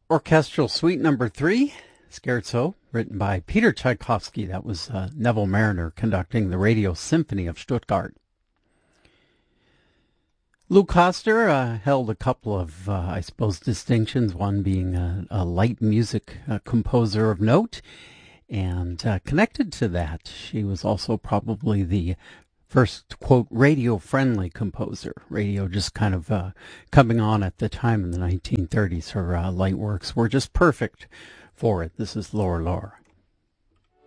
Orchestral Suite Number 3, Scherzo, written by Peter Tchaikovsky. That was Neville Marriner conducting the Radio Symphony of Stuttgart. Lou Koster held a couple of, distinctions, one being a light music composer of note. And connected to that, she was also probably the first, quote, radio-friendly composer. Radio just kind of coming on at the time in the 1930s. Her light works were just perfect for it. This is Laura Laura.